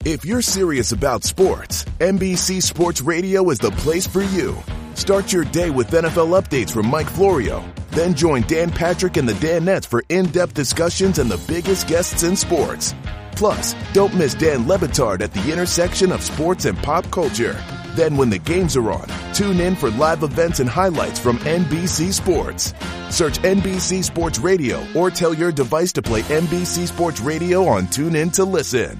If you're serious about sports, NBC Sports Radio is the place for you. Start your day with NFL updates from Mike Florio. Then join Dan Patrick and the Danettes for in-depth discussions and the biggest guests in sports. Plus, don't miss Dan Le Batard at the intersection of sports and pop culture. Then when the games are on, tune in for live events and highlights from NBC Sports. Search NBC Sports Radio or tell your device to play NBC Sports Radio on TuneIn to listen.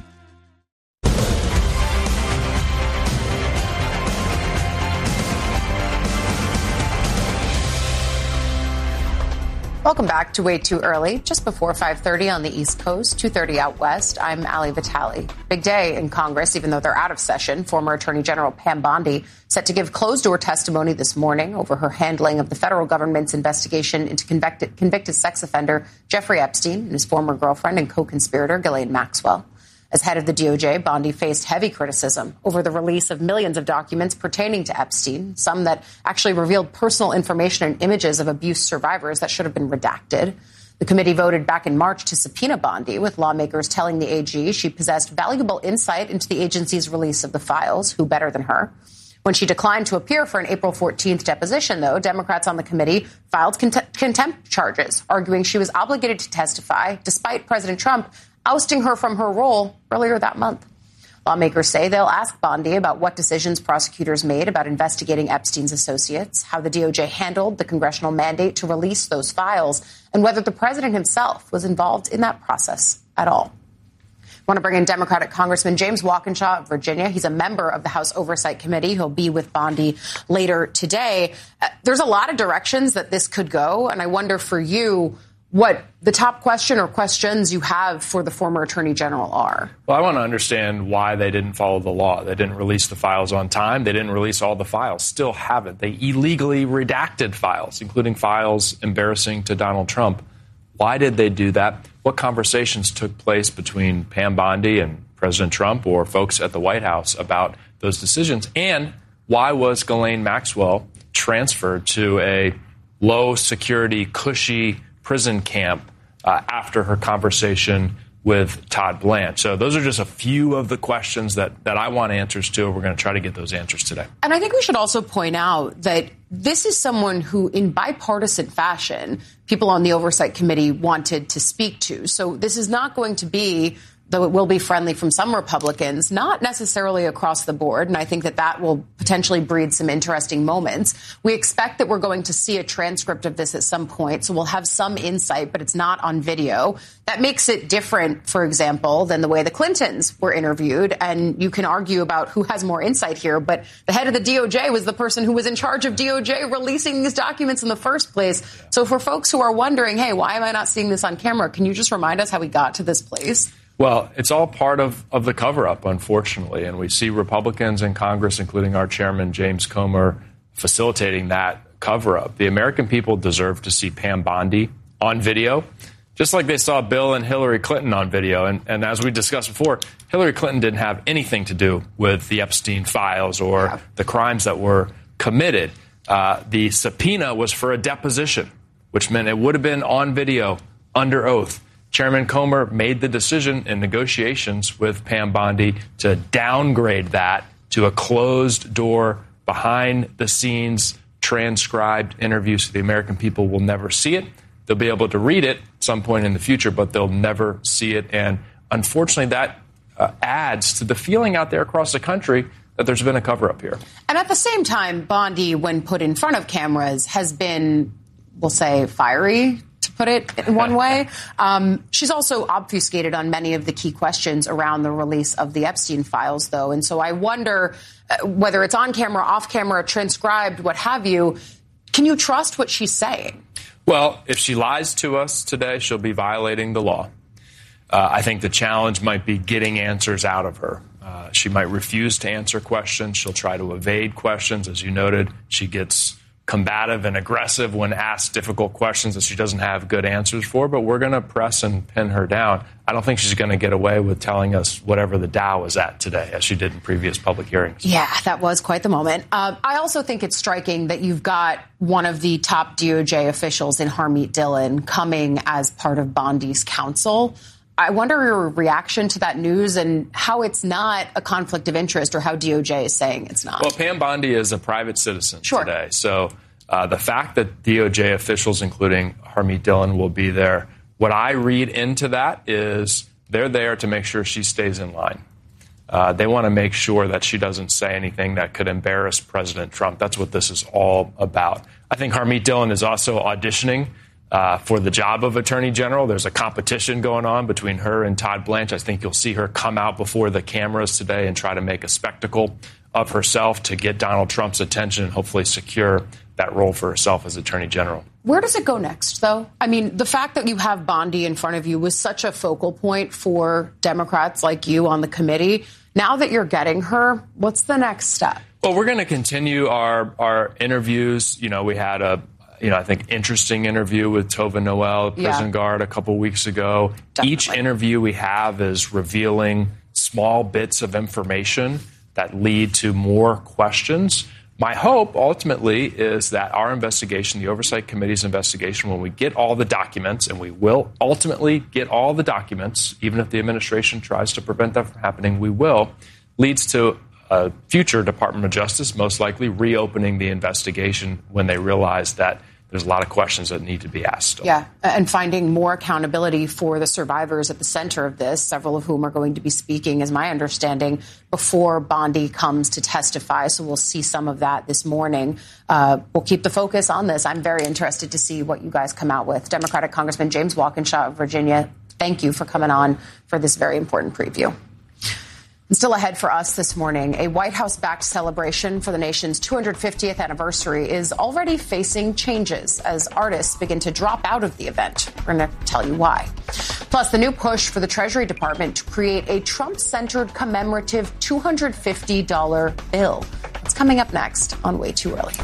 Welcome back to Way Too Early, just before 5:30 on the East Coast, 2:30 out west. I'm Ali Vitale. Big day in Congress, even though they're out of session. Former Attorney General Pam Bondi set to give closed-door testimony this morning over her handling of the federal government's investigation into convicted sex offender Jeffrey Epstein and his former girlfriend and co-conspirator Ghislaine Maxwell. As head of the DOJ, Bondi faced heavy criticism over the release of millions of documents pertaining to Epstein, some that actually revealed personal information and images of abuse survivors that should have been redacted. The committee voted back in March to subpoena Bondi, with lawmakers telling the AG she possessed valuable insight into the agency's release of the files. Who better than her? When she declined to appear for an April 14th deposition, though, Democrats on the committee filed contempt charges, arguing she was obligated to testify despite President Trump ousting her from her role earlier that month. Lawmakers say they'll ask Bondi about what decisions prosecutors made about investigating Epstein's associates, how the DOJ handled the congressional mandate to release those files, and whether the president himself was involved in that process at all. I want to bring in Democratic Congressman James Walkinshaw of Virginia. He's a member of the House Oversight Committee. He'll be with Bondi later today. There's a lot of directions that this could go, and I wonder for you what the top question or questions you have for the former Attorney General are. Well, I want to understand why they didn't follow the law. They didn't release the files on time. They didn't release all the files. Still haven't. They illegally redacted files, including files embarrassing to Donald Trump. Why did they do that? What conversations took place between Pam Bondi and President Trump or folks at the White House about those decisions? And why was Ghislaine Maxwell transferred to a low-security, cushy prison camp after her conversation with Todd Blanche? So those are just a few of the questions that I want answers to. We're going to try to get those answers today. And I think we should also point out that this is someone who, in bipartisan fashion, people on the Oversight Committee wanted to speak to. So this is not going to be, though it will be friendly from some Republicans, not necessarily across the board. And I think that will potentially breed some interesting moments. We expect that we're going to see a transcript of this at some point. So we'll have some insight, but it's not on video. That makes it different, for example, than the way the Clintons were interviewed. And you can argue about who has more insight here. But the head of the DOJ was the person who was in charge of DOJ releasing these documents in the first place. So for folks who are wondering, hey, why am I not seeing this on camera? Can you just remind us how we got to this place? Well, it's all part of the cover-up, unfortunately, and we see Republicans in Congress, including our chairman, James Comer, facilitating that cover-up. The American people deserve to see Pam Bondi on video, just like they saw Bill and Hillary Clinton on video. And as we discussed before, Hillary Clinton didn't have anything to do with the Epstein files or the crimes that were committed. The subpoena was for a deposition, which meant it would have been on video under oath. Chairman Comer made the decision in negotiations with Pam Bondi to downgrade that to a closed-door, behind-the-scenes, transcribed interview, so the American people will never see it. They'll be able to read it at some point in the future, but they'll never see it. And unfortunately, that adds to the feeling out there across the country that there's been a cover-up here. And at the same time, Bondi, when put in front of cameras, has been, we'll say, fiery, to put it in one way. She's also obfuscated on many of the key questions around the release of the Epstein files, though. And so I wonder whether it's on camera, off camera, transcribed, what have you, can you trust what she's saying? Well, if she lies to us today, she'll be violating the law. I think the challenge might be getting answers out of her. She might refuse to answer questions. She'll try to evade questions. As you noted, she gets combative and aggressive when asked difficult questions that she doesn't have good answers for, but we're going to press and pin her down. I don't think she's going to get away with telling us whatever the Dow is at today, as she did in previous public hearings. Yeah, that was quite the moment. I also think it's striking that you've got one of the top DOJ officials in Harmeet Dillon coming as part of Bondi's counsel. I wonder your reaction to that news and how it's not a conflict of interest or how DOJ is saying it's not. Well, Pam Bondi is a private citizen today. So the fact that DOJ officials, including Harmeet Dillon, will be there, what I read into that is they're there to make sure she stays in line. They want to make sure that she doesn't say anything that could embarrass President Trump. That's what this is all about. I think Harmeet Dillon is also auditioning for the job of Attorney General. There's a competition going on between her and Todd Blanche. I think you'll see her come out before the cameras today and try to make a spectacle of herself to get Donald Trump's attention and hopefully secure that role for herself as Attorney General. Where does it go next, though? I mean, the fact that you have Bondi in front of you was such a focal point for Democrats like you on the committee. Now that you're getting her, what's the next step? Well, we're going to continue our interviews. You know, we had I think, interesting interview with Tova Noel, prison guard, a couple weeks ago. Definitely. Each interview we have is revealing small bits of information that lead to more questions. My hope, ultimately, is that our investigation, the Oversight Committee's investigation, when we get all the documents, and we will ultimately get all the documents, even if the administration tries to prevent that from happening, we will, leads to a future Department of Justice most likely reopening the investigation when they realize that there's a lot of questions that need to be asked. Yeah, and finding more accountability for the survivors at the center of this, several of whom are going to be speaking, is my understanding, before Bondi comes to testify. So we'll see some of that this morning. We'll keep the focus on this. I'm very interested to see what you guys come out with. Democratic Congressman James Walkinshaw of Virginia, thank you for coming on for this very important preview. And still ahead for us this morning, a White House-backed celebration for the nation's 250th anniversary is already facing changes as artists begin to drop out of the event. We're going to tell you why. Plus, the new push for the Treasury Department to create a Trump-centered commemorative $250 bill. It's coming up next on Way Too Early.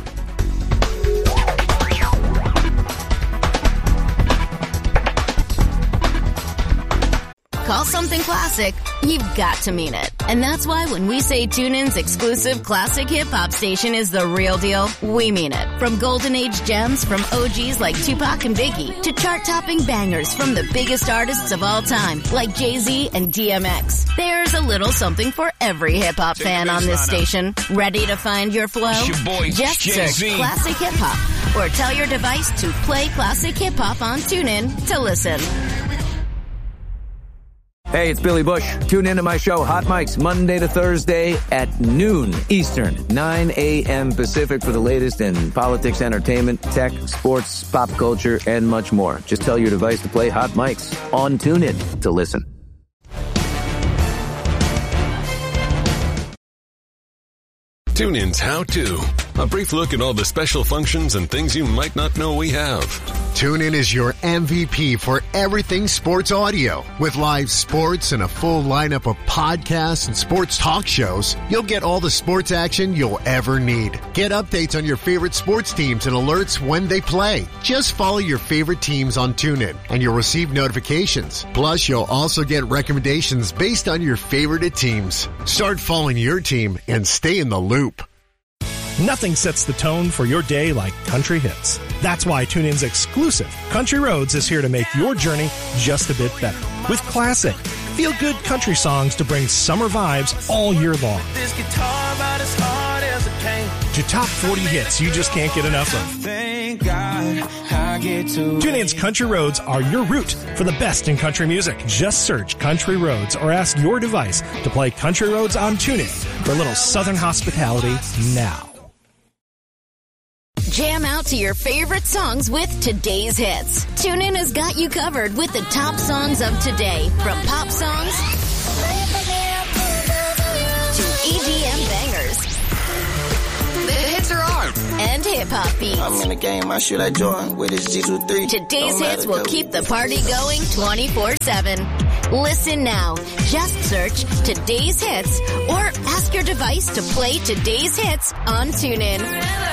Call something classic, you've got to mean it. And that's why when we say TuneIn's exclusive classic hip-hop station is the real deal, we mean it. From golden age gems from OGs like Tupac and Biggie to chart-topping bangers from the biggest artists of all time like Jay-Z and DMX. There's a little something for every hip-hop fan on this station. Ready to find your flow? Just search Classic Hip-Hop or tell your device to play Classic Hip-Hop on TuneIn to listen. Hey, it's Billy Bush. Tune into my show, Hot Mics, Monday to Thursday at noon Eastern, 9 a.m. Pacific for the latest in politics, entertainment, tech, sports, pop culture, and much more. Just tell your device to play Hot Mics on TuneIn to listen. TuneIn's How To. A brief look at all the special functions and things you might not know we have. TuneIn is your MVP for everything sports audio. With live sports and a full lineup of podcasts and sports talk shows, you'll get all the sports action you'll ever need. Get updates on your favorite sports teams and alerts when they play. Just follow your favorite teams on TuneIn, and you'll receive notifications. Plus, you'll also get recommendations based on your favorite teams. Start following your team and stay in the loop. Nothing sets the tone for your day like country hits. That's why TuneIn's exclusive Country Roads is here to make your journey just a bit better. With classic, feel-good country songs to bring summer vibes all year long. To top 40 hits you just can't get enough of. TuneIn's Country Roads are your route for the best in country music. Just search Country Roads or ask your device to play Country Roads on TuneIn for a little southern hospitality now. Jam out to your favorite songs with today's hits. TuneIn has got you covered with the top songs of today, from pop songs to EDM bangers. The hits are on, and hip-hop beats. I'm in the game, I shoot at Jordan with his G23. Today's hits will keep the party going 24/7. Listen now. Just search Today's Hits or ask your device to play Today's Hits on TuneIn.